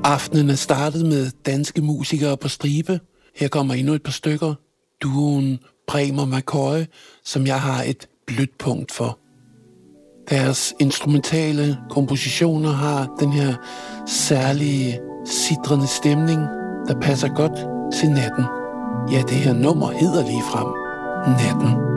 Aftenen er startet med danske musikere på stribe. Her kommer endnu et par stykker. Duoen Bremer McCoy, som jeg har et blødt punkt for. Deres instrumentale kompositioner har den her særlige, sitrende stemning, der passer godt til natten. Ja, det her nummer hedder ligefrem Natten.